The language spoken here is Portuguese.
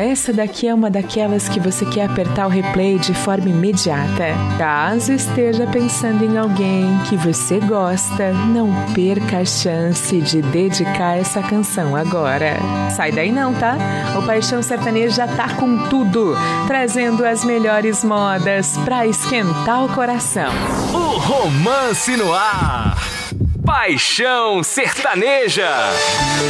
essa daqui é uma daquelas que você quer apertar o replay de forma imediata. Caso esteja pensando em alguém que você gosta, não perca a chance de dedicar essa canção agora. Sai daí não, tá? O Paixão Sertanejo já tá com tudo, trazendo as melhores modas pra esquentar o coração. O romance no ar. Paixão Sertaneja.